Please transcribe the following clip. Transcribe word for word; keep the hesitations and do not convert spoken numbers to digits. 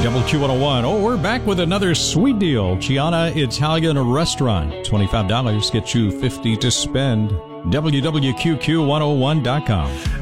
W Q one oh one. Oh, we're back with another sweet deal. Chiana Italian Restaurant. twenty-five dollars gets you fifty to spend. W W Q Q one oh one dot com.